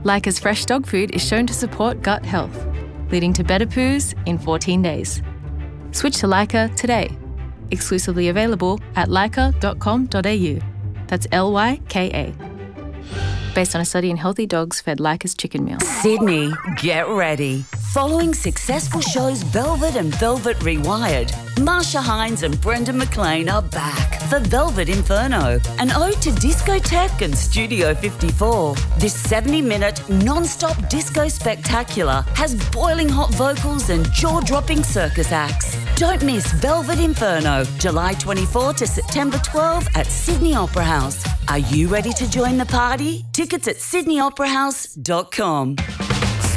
Leica's fresh dog food is shown to support gut health, leading to better poos in 14 days. Switch to Leica today. Exclusively available at leica.com.au. That's Lyka. Based on a study in healthy dogs fed Leica's chicken meal. Sydney, get ready. Following successful shows Velvet and Velvet Rewired, Marsha Hines and Brendan McLean are back for Velvet Inferno, an ode to discotheque and Studio 54. This 70-minute non-stop disco spectacular has boiling hot vocals and jaw-dropping circus acts. Don't miss Velvet Inferno, July 24 to September 12 at Sydney Opera House. Are you ready to join the party? Tickets at sydneyoperahouse.com.